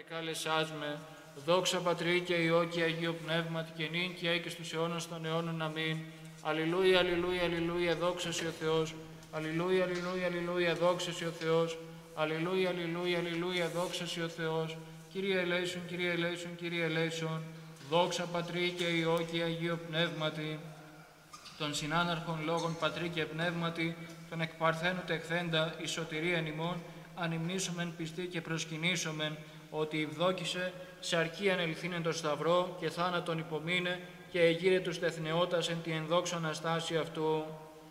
επικάλεσάς με. Δόξα Πατρί και Υιό και Αγίο Πνεύματι και νυν και αεί και στους αιώνας των αιώνων. Αμήν. Αλληλούια, αλληλούια, αλληλούια, δόξα σοι ο Θεός. Αλληλούια, αλληλούια, αλληλούια, δόξα σοι ο Θεός. Αλληλούια, αλληλούια, αλληλούια, δόξα σοι ο Θεός. Κύριε ελέησον, Κύριε ελέησον, Κύριε ελέησον. Δόξα Πατρί και Υιό και Αγίο Πνεύματι. Των συνάναρχων λόγων Πατρί και Πνεύματι, τον εκπαρθένου τεχθέντα εις σωτηρίαν ημών, ανυμνήσομεν πιστή και προσκυνήσομεν, ότι ευδόκησε σε αρκίαν ελθύνεν το σταυρό και θάνατον υπομείνε και εγείρε τους τεθνεώτας εν τη ενδόξω Αναστάση αυτού.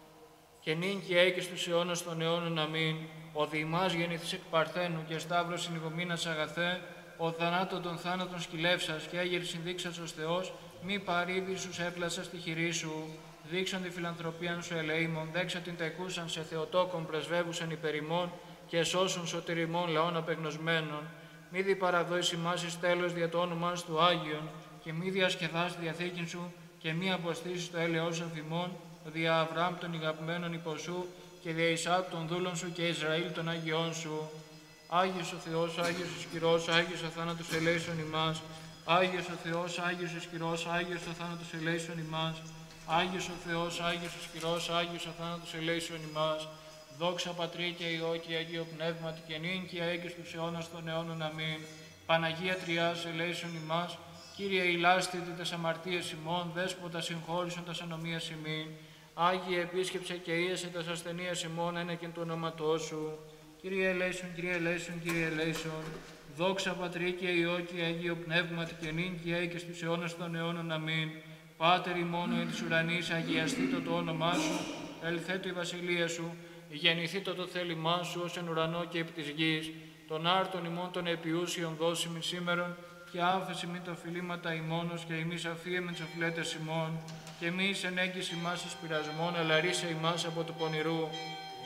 Και νυν και αεί και στους αιώνας των αιώνων. Αμήν. Ο διημάς γεννηθείς εκ παρθένου και σταύρος συνηγομήνας αγαθέ, ο θανάτων των θάνατων σκυλεύσας και έγερ συνδείξας ως Θεός, μη παρήδη σου έπλασα στη χειρή σου. Δείξαν τη φιλανθρωπίαν σου ελεήμων, δέξα την τεκούσαν σε Θεοτόκον πρεσβεύουσαν υπερημών και σώσουν σωτηριμών λαών απεγνωσμένων. Μη διπαραδώσει ημάς εις τέλος δια το όνομά σου του Άγιον και μη διασκεδάς τη διαθήκην σου και μη αποστήσεις το έλεος αφημών δια Αβραάμ των ηγαπημένων υποσού και δια Ισαάκ των δούλων σου και Ισραήλ των Άγιών σου. Άγιος ο Θεός, Άγιος ισχυρός, Άγιος ο θάνατος ελέησον ημάς. Άγιος ο Θεός, Άγιος ισχυρός, Άγιος ο θάνατος ελέησον ημάς. Άγιος ο Θεός, Άγιος ισχυρός, Άγιος ο θάνατος ελέησον ημάς. Δόξα Πατρί και Υιό και Αγίο Πνεύματι και νυν και αεί και στους αιώνας των αιώνων. Αμήν. Παναγία Τριάς ελέησον ημάς. Κύριε ηλάστητη τας αμαρτίες ημών, δέσποτα συγχώρησον τας ανομίας ημίν. Άγιε επίσκεψε και ίεσε τας ασθενείας ημών, ένεκεν του ονόματός σου. Κύριε ελέησον, Κύριε ελέησον, Κύριε ελέησον. Δόξα Πατρί και Υιό και Αγίο Πνεύματι και νυν και αεί και στους αιώνας των αιώνων. Αμήν. Πάτερ ημών εν της ουρανής, αγιαστήτω το όνομά σου, ελθέτω η βασιλεία σου, γεννηθήτω το θέλημά σου ως εν ουρανό και επί της γης. Των άρτων ημών των επιούσιων δώσιμην σήμερον, και άφεση μη τα οφειλήματα ημώνος και ημείς αφίεμεν τις οφειλέτες ημών, και μη εις ενέγγις ημάς εις πειρασμόν, αλλά ρίσε ημάς από του πονηρού.